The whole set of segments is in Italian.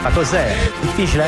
Ma cos'è? Difficile?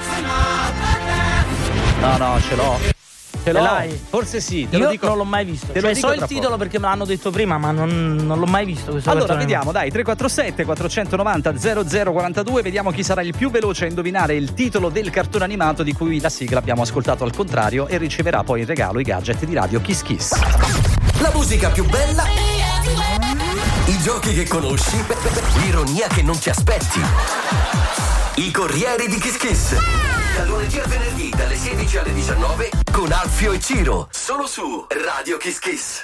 No, ce l'ho. Ce l'ho. L'hai? Forse sì, te Io lo dico. non l'ho mai visto. Te lo Cioè, dico so il tra titolo poco. perché me l'hanno detto prima, ma non l'ho mai visto questo Allora cartone vediamo, dai, 347 490 0042, vediamo chi sarà il più veloce a indovinare il titolo del cartone animato di cui la sigla abbiamo ascoltato al contrario e riceverà poi in regalo i gadget di Radio Kiss Kiss. La musica più bella, i giochi che conosci, l'ironia che non ti aspetti. I Corrieri di Kiss Kiss. Da lunedì al venerdì, dalle 16 alle 19, con Alfio e Ciro, solo su Radio Kiss Kiss.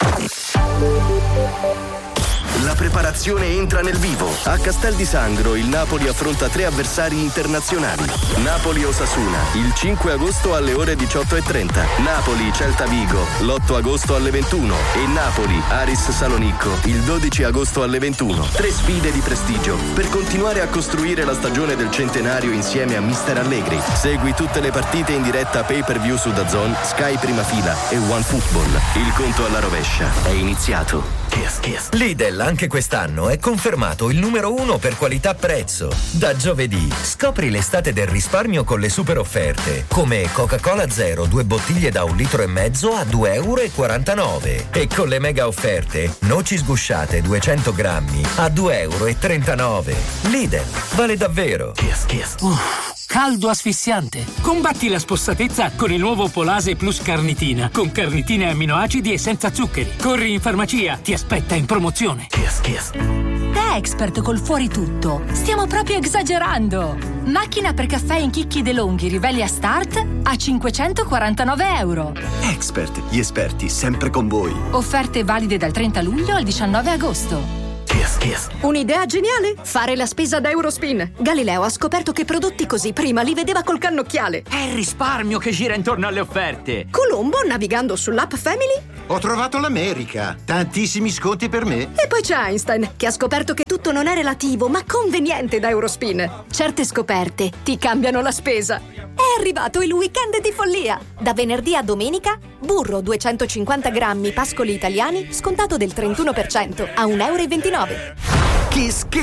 La preparazione entra nel vivo. A Castel di Sangro il Napoli affronta 3 avversari internazionali. Napoli-Osasuna il 5 agosto alle ore 18:30. Napoli-Celta Vigo l'8 agosto alle 21 e Napoli-Aris Salonicco il 12 agosto alle 21. 3 sfide di prestigio per continuare a costruire la stagione del centenario insieme a Mister Allegri. Segui tutte le partite in diretta pay-per-view su DAZN, Sky Prima Fila e OneFootball. Il conto alla rovescia è iniziato. Kiss Kiss. Lidl anche quest'anno è confermato il numero 1 per qualità-prezzo. Da giovedì scopri l'estate del risparmio con le super offerte, come Coca-Cola Zero 2 bottiglie da 1,5 litri a €2,49 e con le mega offerte noci sgusciate 200 grammi a €2,39. Lidl, vale davvero. Kiss Kiss. Caldo asfissiante. Combatti la spossatezza con il nuovo Polase Plus Carnitina, con carnitine e amminoacidi e senza zuccheri. Corri in farmacia, ti aspetta in promozione. Kiss Kiss. Da Expert col fuori tutto. Stiamo proprio esagerando. Macchina per caffè in chicchi DeLonghi Rivelia Start a €549. Expert, gli esperti sempre con voi. Offerte valide dal 30 luglio al 19 agosto. Kiss Kiss. Un'idea geniale? Fare la spesa da Eurospin. Galileo ha scoperto che prodotti così prima li vedeva col cannocchiale. È il risparmio che gira intorno alle offerte. Colombo, navigando sull'app Family. Ho trovato l'America. Tantissimi sconti per me. E poi c'è Einstein, che ha scoperto che tutto non è relativo, ma conveniente da Eurospin. Certe scoperte ti cambiano la spesa. È arrivato il weekend di follia. Da venerdì a domenica, burro 250 grammi pascoli italiani, scontato del 31% a €1,29. Kiss Kiss.